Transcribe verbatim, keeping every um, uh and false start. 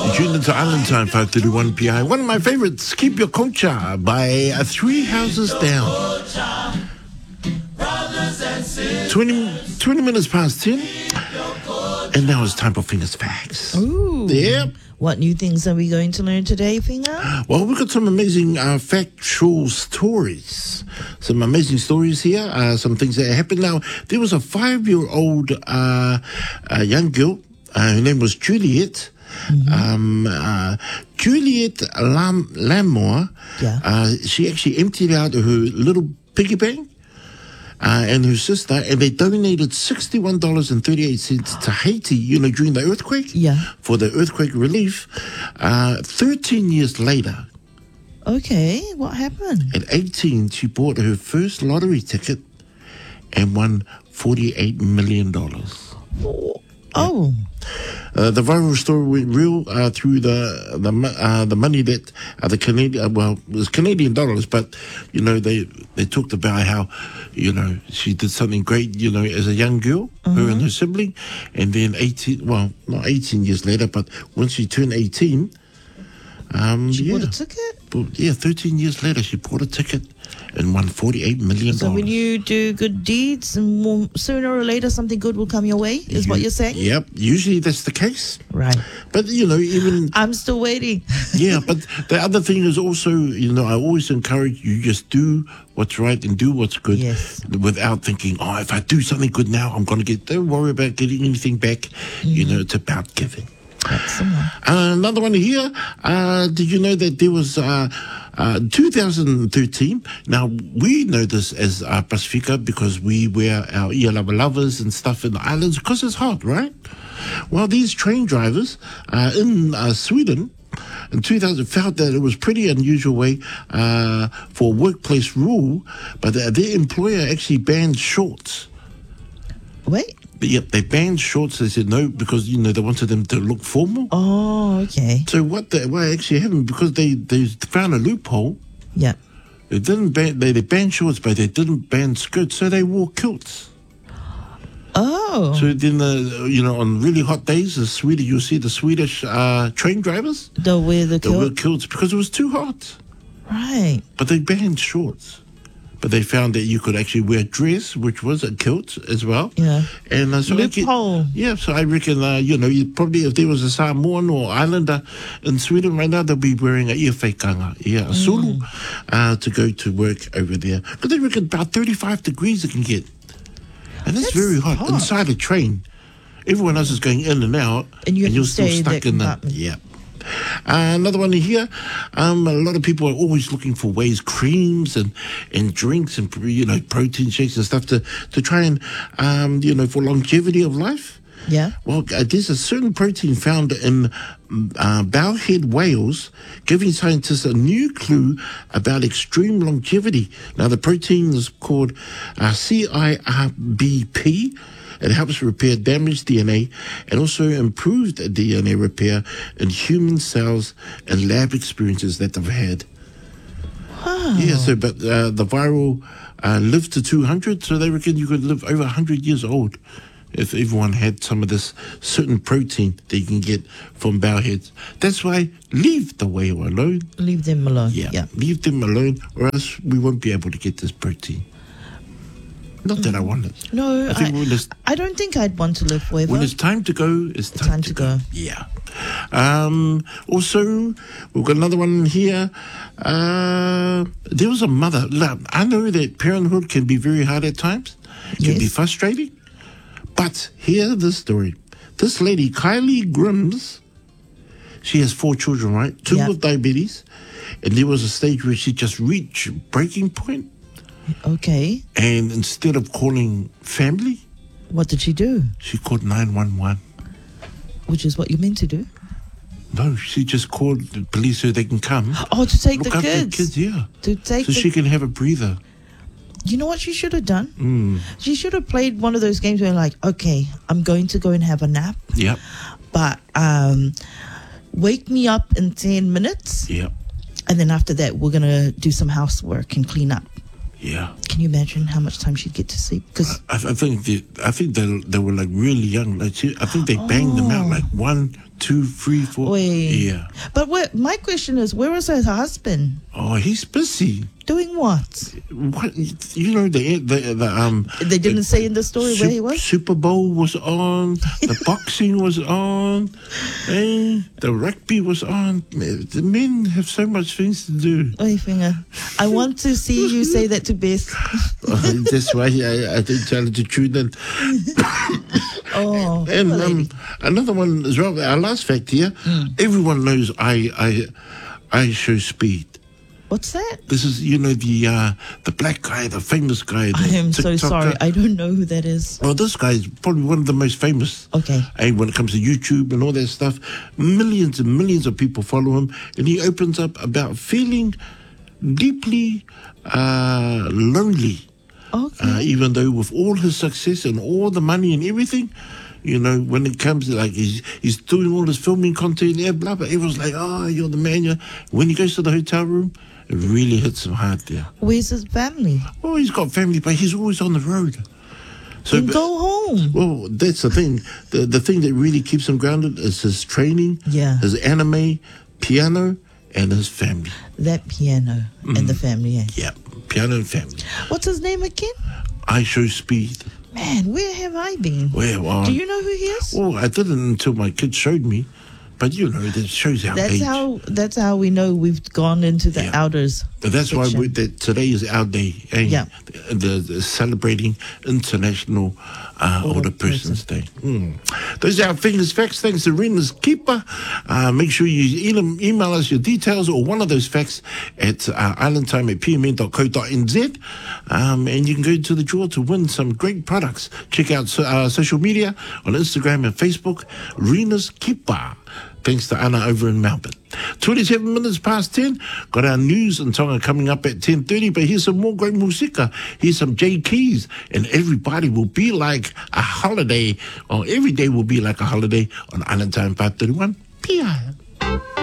Tuned into Island Time, five thirty-one P I. One of my favorites, Keep Your Culture by uh, Three Houses Down. twenty, twenty minutes past ten. And now it's time for Fingers Facts. Ooh. Yep. What new things are we going to learn today, Finger? Well, we've got some amazing uh, factual stories. Some amazing stories here. Uh, some things that happened. Now, there was a five-year-old uh, uh, young girl. Uh, her name was Juliet. Mm-hmm. Um, uh, Juliet Lam- Lamore. Yeah. Uh, she actually emptied out her little piggy bank. Uh, and her sister, and they donated sixty-one dollars and thirty-eight cents to Haiti, you know, during the earthquake. Yeah. For the earthquake relief. Uh, thirteen years later. Okay, what happened? At eighteen, she bought her first lottery ticket and won forty-eight million dollars. Oh. Uh, the viral story went real uh, through the the uh, the money that uh, the Canadian well it was Canadian dollars, but you know they they talked about how you know she did something great you know as a young girl, uh-huh. her and her sibling, and then eighteen well not eighteen years later, but once she turned eighteen, um, she yeah, bought a ticket. But, yeah, thirteen years later she bought a ticket and won forty-eight million dollars. So when you do good deeds, more, sooner or later something good will come your way, is you, what you're saying? Yep, usually that's the case. Right. But, you know, even... I'm still waiting. Yeah, but the other thing is also, you know, I always encourage you just do what's right and do what's good. Yes. Without thinking, oh, if I do something good now, I'm going to get... Don't worry about getting anything back. Mm-hmm. You know, it's about giving. Excellent. Uh, another one here. Uh, did you know that there was uh, uh, two thousand thirteen? Now, we know this as uh, Pacifica because we wear our Ia Lava Lovers and stuff in the islands because it's hot, right? Well, these train drivers uh, in uh, Sweden in two thousand felt that it was pretty unusual way uh, for a workplace rule, but uh, their employer actually banned shorts. Wait. But yep, they banned shorts. They said no because you know they wanted them to look formal. Oh, okay. So what? They, what actually happened because they, they found a loophole. Yeah. They didn't ban. They, they banned shorts, but they didn't ban skirts. So they wore kilts. Oh. So then, the, you know, on really hot days, the Swedish, you see the Swedish uh, train drivers. They'll wear the kilt. They wear kilts because it was too hot. Right. But they banned shorts. But they found that you could actually wear a dress, which was a kilt as well. Yeah. And uh, so loophole. Yeah, so I reckon, uh, you know, you probably if there was a Samoan or Islander in Sweden right now, they'll be wearing a ia whaikanga, yeah, a sulu, mm. uh, to go to work over there. But they reckon about thirty-five degrees it can get. And that's, that's very hot. hot inside a train. Everyone else is going in and out, and, you and you're still stuck in the yeah. Uh, another one here. Um, a lot of people are always looking for ways, creams and, and drinks and you know protein shakes and stuff to to try and um, you know for longevity of life. Yeah. Well, uh, there's a certain protein found in uh, bowhead whales, giving scientists a new clue about extreme longevity. Now, the protein is called uh, C I R B P. It helps repair damaged D N A and also improved D N A repair in human cells and lab experiences that they've had. Wow. Yeah, so, but uh, the viral uh, lived to two hundred, so they reckon you could live over one hundred years old if everyone had some of this certain protein that you can get from bowheads. That's why leave the whale alone. Leave them alone. Yeah, yeah. Leave them alone or else we won't be able to get this protein. Not that I want it. No, I, think I, when I don't think I'd want to live forever. When it's time to go, it's time, time to, to go. go. Yeah. Um, also, we've got another one here. Uh, there was a mother. I know that parenthood can be very hard at times. It can yes. be frustrating. But here's the story. This lady, Kylie Grims, she has four children, right? Two yep. with diabetes. And there was a stage where she just reached breaking point. Okay. And instead of calling family, what did she do? She called nine one one. Which is what you're meant to do? No, she just called the police so they can come. Oh, to take look the after kids. the kids, yeah. To take so the... she can have a breather. You know what she should have done? Mm. She should have played one of those games where like, okay, I'm going to go and have a nap. Yep. But um, wake me up in ten minutes. Yep. And then after that, we're going to do some housework and clean up. Yeah. Can you imagine how much time she'd get to sleep? Because I, I think they, I think they they were like really young. Like she, I think they banged oh. them out like one, two, three, four. Wait. Yeah. But where, my question is, where was her husband? Oh, he's busy. Doing what? What you know the the, the um. They didn't say in the story Sup- where he was? Super Bowl was on. The boxing was on. Eh, the rugby was on. The men have so much things to do. Oi, finger. I want to see you say that to Beth. Oh, that's why I, I didn't tell her to tune in. Oh, And poor um, lady. another one as well. Our last fact here. Mm. Everyone knows I I I show speed. What's that? This is, you know, the uh, the black guy, the famous guy. The I am so TikToker. sorry. I don't know who that is. Well, this guy is probably one of the most famous. Okay. And when it comes to YouTube and all that stuff, millions and millions of people follow him. And he opens up about feeling deeply uh, lonely. Okay. Uh, even though with all his success and all the money and everything, you know, when it comes to like he's he's doing all this filming content, yeah, blah blah. Everyone's like, "Oh, you're the man." You're... When he goes to the hotel room, it really hits him hard there. Where's his family? Oh, he's got family, but he's always on the road. So, Then but- go home. well, that's the thing. The the thing that really keeps him grounded is his training, Yeah. his anime, piano, and his family. That piano and the family. Eh? Yeah, piano and family. What's his name again? I show speed. Man, where have I been? Where well, Do you know who he is? Well, I didn't until my kids showed me. But you know, that shows our That's age. how. That's how we know we've gone into the Yeah. outers. But that's why section. we, that today is our day. Eh? Yeah. The, the, the celebrating International uh, Older Older Persons Day. Mm. Those are our fingers facts. Thanks to Rena's Keeper. Uh, make sure you email, email us your details or one of those facts at uh, islandtime at p m n dot co dot n z. Um, and you can go to the draw to win some great products. Check out so, uh, social media on Instagram and Facebook. Rena's Keeper. Thanks to Anna over in Melbourne. twenty-seven minutes past ten. Got our news and Tonga coming up at ten thirty. But here's some more great musica. Here's some J Keys. And everybody will be like a holiday. Or every day will be like a holiday on Island Time five thirty-one P I.